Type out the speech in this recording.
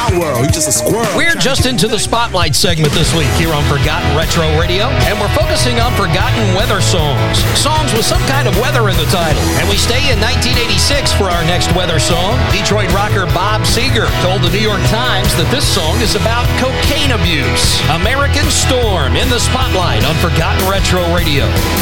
my world. You just a squirrel. We're just into the Spotlight segment this week here on Forgotten Retro Radio, and we're focusing on forgotten weather songs. Songs with some kind of weather in the title. And we stay in 1986 for our next weather song. Detroit rocker Bob Seger told the New York Times that this song is about cocaine abuse. American Storm in the Spotlight on Forgotten Retro Radio.